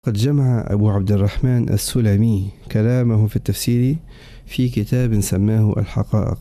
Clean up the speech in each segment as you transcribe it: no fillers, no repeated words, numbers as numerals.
قد جمع أبو عبد الرحمن السلمي كلامه في التفسير في كتاب سماه الحقائق،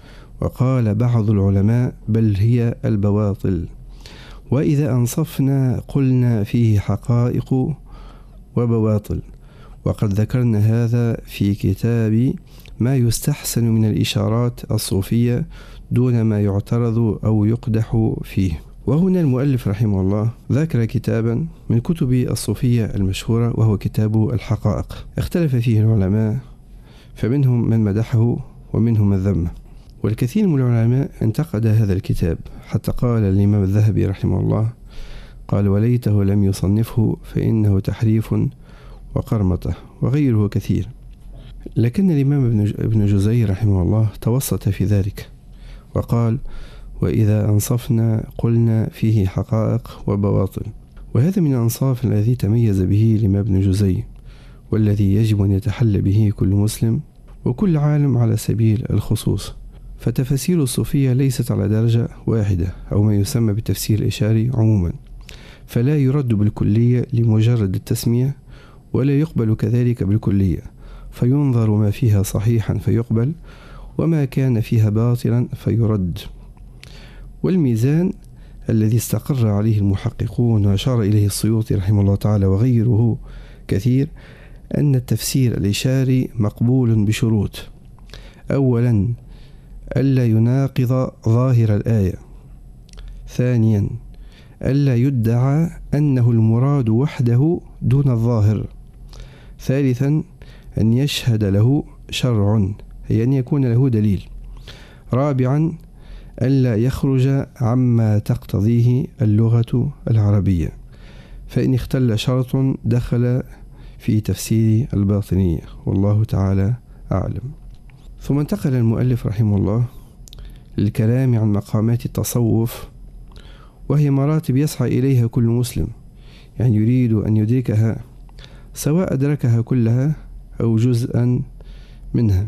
وقال بعض العلماء بل هي البواطل، وإذا أنصفنا قلنا فيه حقائق وبواطل. وقد ذكرنا هذا في كتاب ما يستحسن من الإشارات الصوفية دون ما يعترض أو يقدح فيه. وهنا المؤلف رحمه الله ذكر كتابا من كتب الصوفية المشهورة، وهو كتاب الحقائق. اختلف فيه العلماء، فمنهم من مدحه ومنهم من ذمه، والكثير من العلماء انتقد هذا الكتاب، حتى قال الإمام الذهبي رحمه الله قال: وليته لم يصنفه فإنه تحريف وقرمطة، وغيره كثير. لكن الإمام ابن جزي رحمه الله توسط في ذلك وقال: وإذا أنصفنا قلنا فيه حقائق وبواطل. وهذا من الأنصاف الذي تميز به الإمام ابن جزي، والذي يجب أن يتحلى به كل مسلم وكل عالم على سبيل الخصوص. فتفاسير الصوفية ليست على درجة واحدة، أو ما يسمى بالتفسير الإشاري عموما، فلا يرد بالكلية لمجرد التسمية، ولا يقبل كذلك بالكلية، فينظر ما فيها صحيحا فيقبل، وما كان فيها باطلا فيرد. والميزان الذي استقر عليه المحققون وأشار إليه السيوطي رحمه الله تعالى وغيره كثير، أن التفسير الإشاري مقبول بشروط: أولا ألا يناقض ظاهر الآية، ثانيا ألا يدعى أنه المراد وحده دون الظاهر، ثالثا أن يشهد له شرع، أي أن يكون له دليل، رابعا ألا يخرج عما تقتضيه اللغة العربية، فإن اختل شرط دخل في تفسير الباطنية، والله تعالى أعلم. ثم انتقل المؤلف رحمه الله للكلام عن مقامات التصوف، وهي مراتب يسعى إليها كل مسلم، يعني يريد أن يدركها، سواء أدركها كلها أو جزءا منها.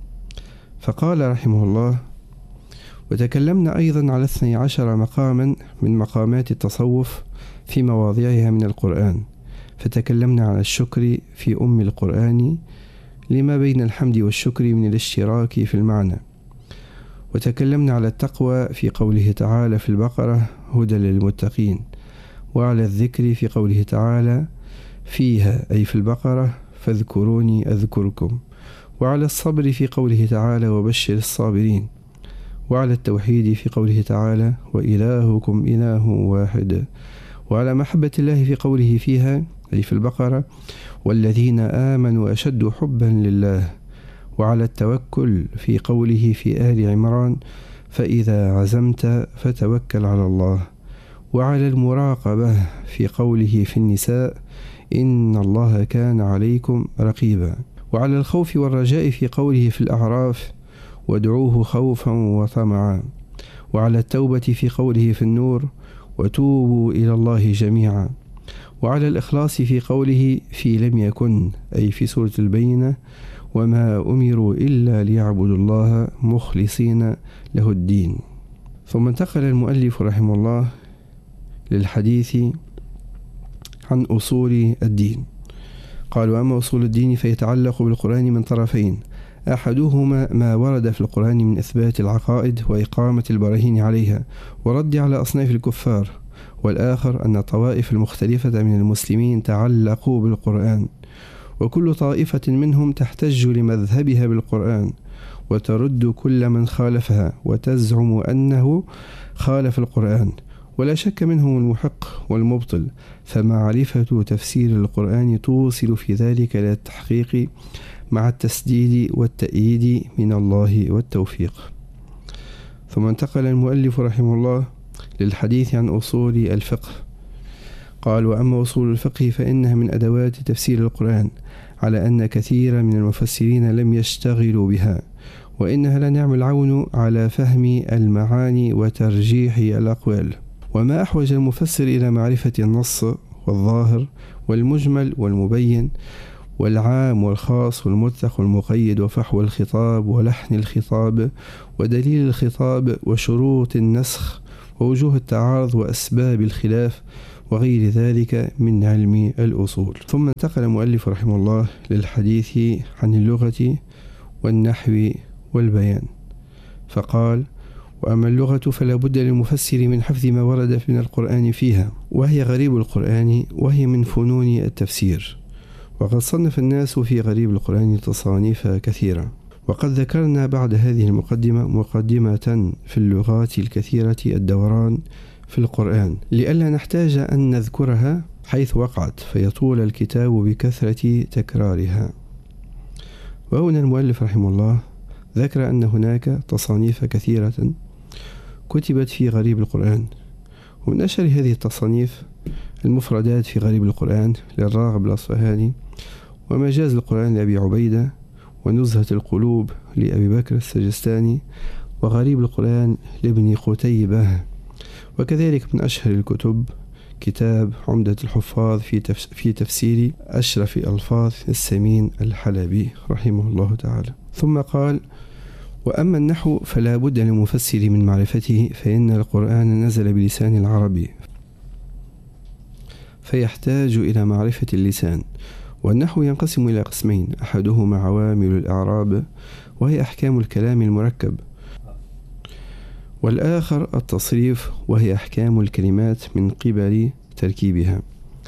فقال رحمه الله: وتكلمنا أيضا على 12 مقاما من مقامات التصوف في مواضعها من القرآن، فتكلمنا على الشكر في أم القرآن لما بين الحمد والشكر من الاشتراك في المعنى، وتكلمنا على التقوى في قوله تعالى في البقرة: هدى للمتقين، وعلى الذكر في قوله تعالى فيها أي في البقرة: فاذكروني أذكركم، وعلى الصبر في قوله تعالى: وبشر الصابرين، وعلى التوحيد في قوله تعالى: وإلهكم إله واحد، وعلى محبة الله في قوله فيها أي في البقرة: والذين آمنوا أشد حبا لله، وعلى التوكل في قوله في آل عمران: فإذا عزمت فتوكل على الله، وعلى المراقبة في قوله في النساء: إن الله كان عليكم رقيبا، وعلى الخوف والرجاء في قوله في الأعراف: وادعوه خوفا وطمعا، وعلى التوبة في قوله في النور: وتوبوا إلى الله جميعا، وعلى الإخلاص في قوله في لم يكن أي في سورة البينة: وما أمروا إلا ليعبدوا الله مخلصين له الدين. ثم انتقل المؤلف رحمه الله للحديث عن أصول الدين. قال: وأما أصول الدين فيتعلق بالقرآن من طرفين: أحدهما ما ورد في القرآن من إثبات العقائد وإقامة البراهين عليها ورد على أصناف الكفار، والآخر أن الطوائف المختلفة من المسلمين تعلقوا بالقرآن، وكل طائفة منهم تحتج لمذهبها بالقرآن وترد كل من خالفها وتزعم أنه خالف القرآن، ولا شك منهم المحق والمبطل، فمعرفة تفسير القرآن توصل في ذلك إلى التحقيق مع التسديد والتأييد من الله والتوفيق. ثم انتقل المؤلف رحمه الله للحديث عن أصول الفقه. قال: وأما أصول الفقه فإنها من أدوات تفسير القرآن، على أن كثيرا من المفسرين لم يشتغلوا بها، وإنها لنعم العون على فهم المعاني وترجيح الأقوال. وما أحوج المفسر إلى معرفة النص والظاهر والمجمل والمبين والعام والخاص والمطلق والمقيد وفحوى الخطاب ولحن الخطاب ودليل الخطاب وشروط النسخ ووجوه التعارض وأسباب الخلاف وغير ذلك من علم الأصول. ثم انتقل المؤلف رحمه الله للحديث عن اللغة والنحو والبيان، فقال: وأما اللغة فلا بد للمفسر من حفظ ما ورد من القرآن فيها، وهي غريب القرآن، وهي من فنون التفسير. وقد صنف الناس في غريب القرآن تصانيف كثيرة، وقد ذكرنا بعد هذه المقدمة مقدمة في اللغات الكثيرة الدوران في القرآن، لئلا نحتاج أن نذكرها حيث وقعت فيطول الكتاب بكثرة تكرارها. وهنا المؤلف رحمه الله ذكر أن هناك تصانيف كثيرة كتبت في غريب القرآن، ومن أشهر هذه التصانيف المفردات في غريب القرآن للراغب الأصفهاني، ومجاز القرآن لأبي عبيدة، ونزهة القلوب لأبي بكر السجستاني، وغريب القرآن لابن قتيبة. وكذلك من أشهر الكتب كتاب عمدة الحفاظ في تفسير أشرف ألفاظ السمين الحلبي رحمه الله تعالى. ثم قال: وأما النحو فلا بد للمفسر من معرفته، فإن القرآن نزل بلسان العربي فيحتاج إلى معرفة اللسان. والنحو ينقسم إلى قسمين: أحدهما عوامل الإعراب وهي أحكام الكلام المركب، والآخر التصريف وهي أحكام الكلمات من قبل تركيبها.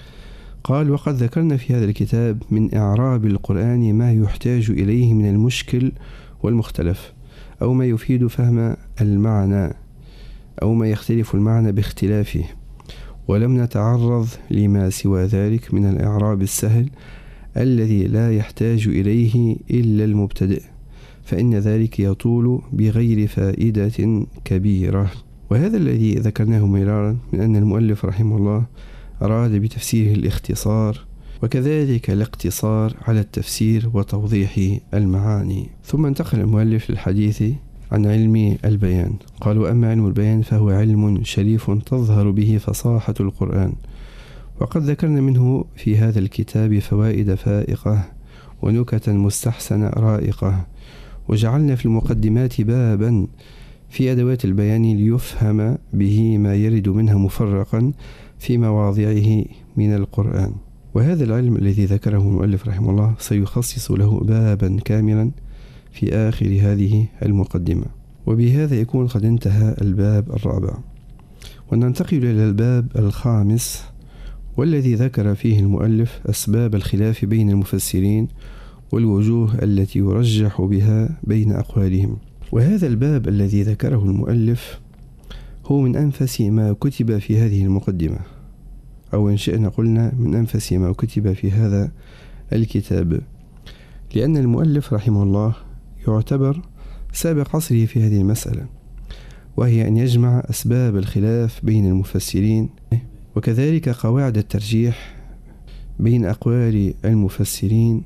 قال: وقد ذكرنا في هذا الكتاب من إعراب القرآن ما يحتاج إليه من المشكل والمختلف، أو ما يفيد فهم المعنى، أو ما يختلف المعنى باختلافه، ولم نتعرض لما سوى ذلك من الإعراب السهل الذي لا يحتاج إليه إلا المبتدئ، فإن ذلك يطول بغير فائدة كبيرة. وهذا الذي ذكرناه مرارا من أن المؤلف رحمه الله أراد بتفسيره الاختصار، وكذلك الاقتصار على التفسير وتوضيح المعاني. ثم انتقل المؤلف للحديث عن علم البيان. قال: وأما علم البيان فهو علم شريف تظهر به فصاحة القرآن، وقد ذكرنا منه في هذا الكتاب فوائد فائقة ونكتا مستحسنة رائقة، وجعلنا في المقدمات بابا في أدوات البيان ليفهم به ما يرد منها مفرقا في مواضعه من القرآن. وهذا العلم الذي ذكره المؤلف رحمه الله سيخصص له بابا كاملا في آخر هذه المقدمة. وبهذا يكون قد انتهى الباب الرابع، وننتقل إلى الباب الخامس، والذي ذكر فيه المؤلف أسباب الخلاف بين المفسرين والوجوه التي يرجح بها بين أقوالهم. وهذا الباب الذي ذكره المؤلف هو من أنفس ما كتب في هذه المقدمة، أو إن شئنا قلنا من أنفس ما كتب في هذا الكتاب، لأن المؤلف رحمه الله يعتبر سابق عصره في هذه المسألة، وهي أن يجمع أسباب الخلاف بين المفسرين، وكذلك قواعد الترجيح بين أقوال المفسرين،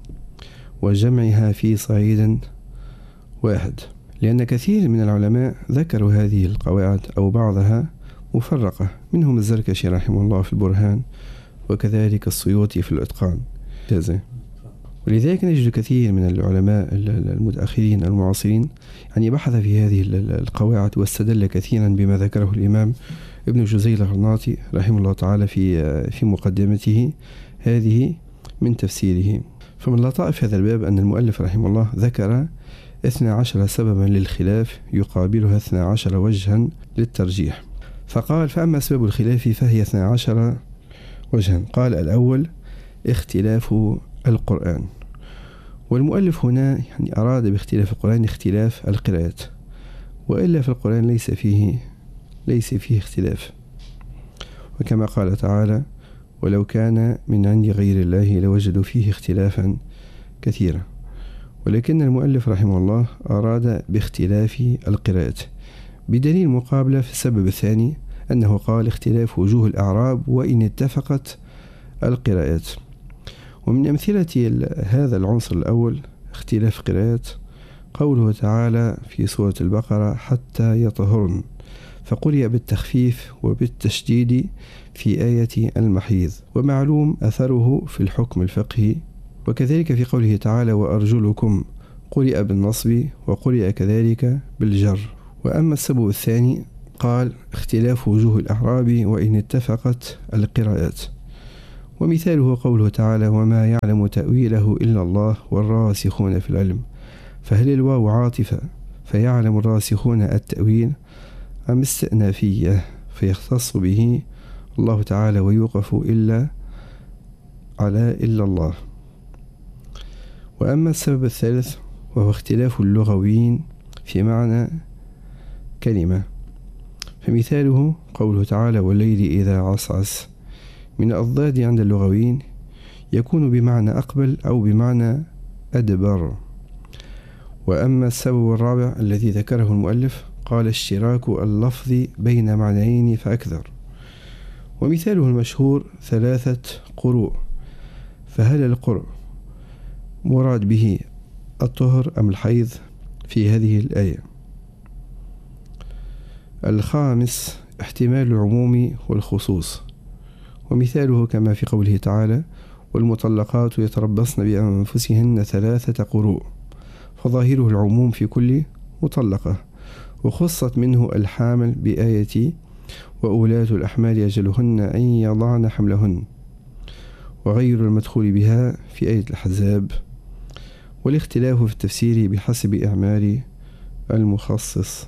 وجمعها في صعيد واحد، لأن كثير من العلماء ذكروا هذه القواعد أو بعضها مفرقة، منهم الزركشي رحمه الله في البرهان، وكذلك السيوطي في الإتقان. ولذلك نجد كثير من العلماء المتأخرين المعاصرين يعني بحث في هذه القواعد، واستدل كثيرا بما ذكره الإمام ابن جزي الغرناطي رحمه الله تعالى في مقدمته هذه من تفسيره. فمن لطائف هذا الباب أن المؤلف رحمه الله ذكر 12 سببا للخلاف يقابلها 12 وجها للترجيح، فقال: فأما أسباب الخلاف فهي 12 وجها. قال: الأول اختلاف القرآن، والمؤلف هنا يعني أراد باختلاف القرآن اختلاف القراءات، وإلا في القرآن ليس فيه اختلاف، وكما قال تعالى: ولو كان من عند غير الله لوجدوا فيه اختلافا كثيرا. ولكن المؤلف رحمه الله أراد باختلاف القراءات، بدليل مقابلة في السبب الثاني أنه قال: اختلاف وجوه الأعراب وإن اتفقت القراءات. ومن أمثلة هذا العنصر الأول اختلاف قراءات قوله تعالى في سورة البقرة: حتى يطهرن، فقرئ بالتخفيف وبالتشديد في آية المحيض، ومعلوم أثره في الحكم الفقهي. وكذلك في قوله تعالى: وأرجلكم، قرئ بالنصب وقرئ كذلك بالجر. وأما السبب الثاني قال: اختلاف وجوه الأعراب وإن اتفقت القراءات. ومثاله قوله تعالى: وما يعلم تأويله إلا الله والراسخون في العلم. فهل الواو عاطفة فيعلم الراسخون التأويل، أم استئنافية فيختص به الله تعالى ويوقف إلا على إلا الله؟ وأما السبب الثالث وهو اختلاف اللغويين في معنى كلمة، فمثاله قوله تعالى: والليل إذا عسعس. من الأضداد عند اللغويين يكون بمعنى أقبل أو بمعنى أدبر. وأما السبب الرابع الذي ذكره المؤلف قال: اشتراك اللفظ بين معنيين فأكثر. ومثاله المشهور 3 قروء. فهل القرء مراد به الطهر أم الحيض في هذه الآية؟ الخامس احتمال العموم والخصوص. ومثاله كما في قوله تعالى: والمطلقات يتربصن بأنفسهن 3 قروء. فظاهره العموم في كل مطلقة، وخصت منه الحامل بآية: وأولاة الأحمال أجلهن أن يضعن حملهن، وغير المدخول بها في آية الأحزاب. والاختلاف في التفسير بحسب إعمال المخصص.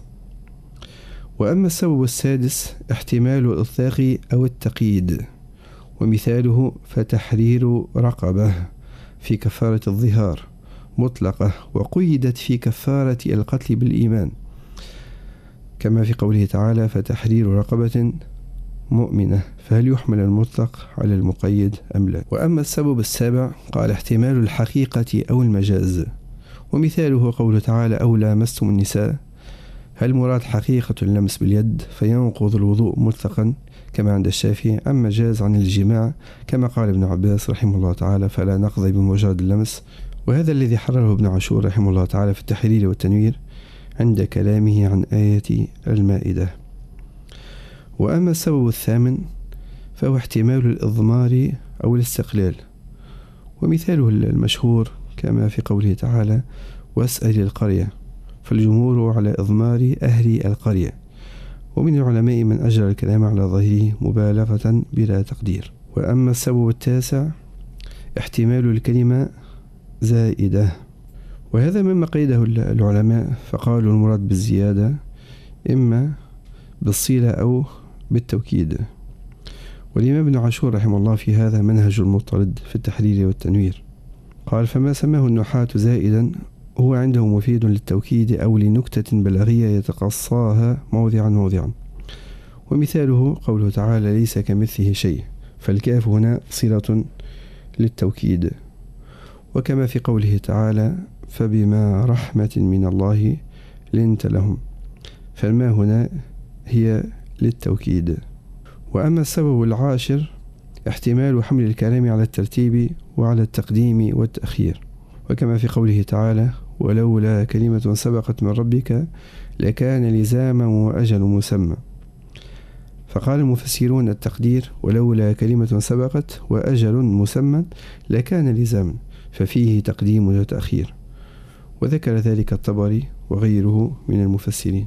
وأما السبب السادس احتمال الإطلاق أو التقييد. ومثاله: فتحرير رقبة في كفارة الظهار مطلقة، وقيدت في كفارة القتل بالإيمان، كما في قوله تعالى: فتحرير رقبة مؤمنة. فهل يحمل المطلق على المقيد أم لا؟ وأما السبب السابع قال: احتمال الحقيقة أو المجاز. ومثاله قوله تعالى: أو لامستم النساء. هل مراد حقيقة اللمس باليد فينقض الوضوء مطلقا كما عند الشافعي، أم مجاز عن الجماع كما قال ابن عباس رحمه الله تعالى: فلا نقضي بمجرد اللمس. وهذا الذي حرره ابن عاشور رحمه الله تعالى في التحرير والتنوير عند كلامه عن آية المائدة. وأما السبب الثامن فهو احتمال الإضمار أو الاستقلال. ومثاله المشهور كما في قوله تعالى: واسأل القرية. فالجمهور على إضمار أهل القرية، ومن العلماء من أجرى الكلام على ظاهره مبالغة بلا تقدير. وأما السبب التاسع احتمال الكلمة زائدة، وهذا مما قيده العلماء، فقالوا المراد بالزيادة إما بالصلة أو بالتوكيد. والإمام ابن عاشور رحمه الله في هذا منهج المضطرد في التحرير والتنوير قال: فما سماه النحاة زائدا هو عنده مفيد للتوكيد أو لنكتة بلاغية يتقصاها موضعا. ومثاله قوله تعالى: ليس كمثله شيء. فالكاف هنا صلة للتوكيد. وكما في قوله تعالى: فبما رحمة من الله لنت لهم. فالما هنا هي للتوكيد. وأما السبب العاشر احتمال حمل الكلام على الترتيب وعلى التقديم والتأخير، وكما في قوله تعالى: ولولا كلمة سبقت من ربك لكان لزاما وأجل مسمى. فقال المفسرون التقدير: ولولا كلمة سبقت وأجل مسمى لكان لزاما، ففيه تقديم وتأخير. وذكر ذلك الطبري وغيره من المفسرين.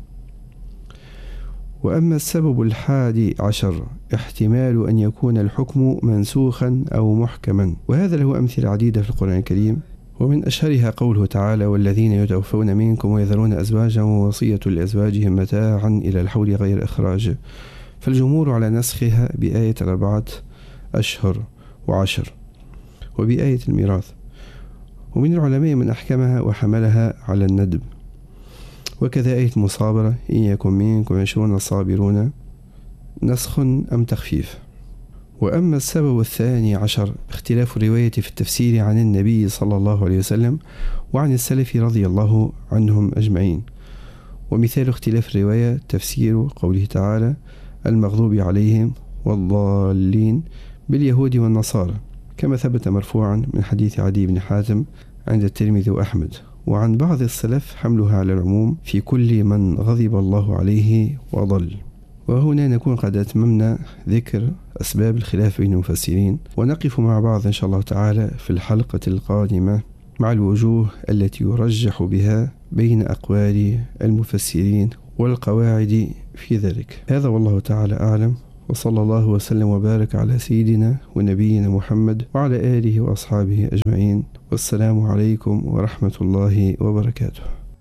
وأما السبب 11 احتمال أن يكون الحكم منسوخا أو محكما، وهذا له أمثلة عديدة في القرآن الكريم، ومن أشهرها قوله تعالى: والذين يتوفون منكم ويذرون أزواجا ووصية لأزواجهم متاعا إلى الحول غير إخراج. فالجمهور على نسخها بآية 4 أشهر و10 وبآية الميراث. ومن العلماء من أحكمها وحملها على الندب، وكذا آية مصابرة: إن يكن منكم 20 صابرون، نسخ أم تخفيف. وأما السبب 12 اختلاف الرواية في التفسير عن النبي صلى الله عليه وسلم وعن السلف رضي الله عنهم أجمعين. ومثال اختلاف الرواية تفسير قوله تعالى: المغضوب عليهم والضالين باليهود والنصارى، كما ثبت مرفوعا من حديث عدي بن حاتم عند الترمذي وأحمد. وعن بعض السلف حملها على العموم في كل من غضب الله عليه وضل. وهنا نكون قد أتممنا ذكر أسباب الخلاف بين المفسرين، ونقف مع بعض إن شاء الله تعالى في الحلقة القادمة مع الوجوه التي يرجح بها بين أقوال المفسرين والقواعد في ذلك. هذا والله تعالى أعلم، وصلى الله وسلم وبارك على سيدنا ونبينا محمد وعلى آله وأصحابه أجمعين، والسلام عليكم ورحمة الله وبركاته.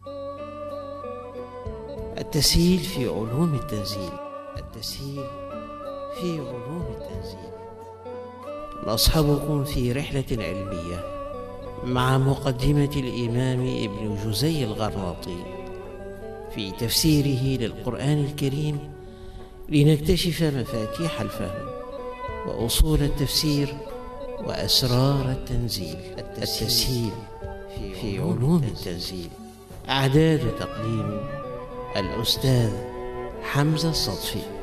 التسهيل في علوم التنزيل. التسهيل في علوم التنزيل. نصحبكم في رحلة علمية مع مقدمة الإمام ابن جزي الغرناطي في تفسيره للقرآن الكريم، لنكتشف مفاتيح الفهم وأصول التفسير وأسرار التنزيل. التسهيل في علوم التنزيل. إعداد وتقديم الأستاذ حمزة الصدفي.